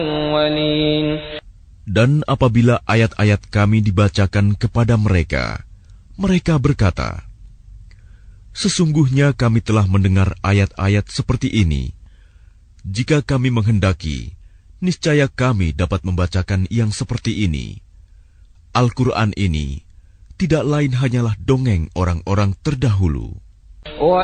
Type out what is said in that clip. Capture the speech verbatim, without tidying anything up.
Dan apabila ayat-ayat kami dibacakan kepada mereka, mereka berkata, sesungguhnya kami telah mendengar ayat-ayat seperti ini. Jika kami menghendaki, niscaya kami dapat membacakan yang seperti ini. Al-Quran ini tidak lain hanyalah dongeng orang-orang terdahulu.